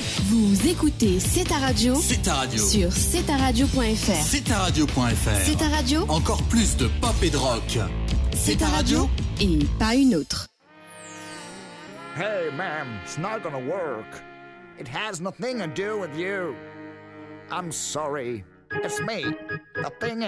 Vous écoutez C'est ta radio. C'est ta radio. Sur cetaradio.fr. C'est ta radio.fr. C'est ta radio. Encore plus de pop et de rock. C'est ta radio. Et pas une autre. Hey, ma'am, it's not gonna work. It has nothing to do with you. I'm sorry. It's me. The thing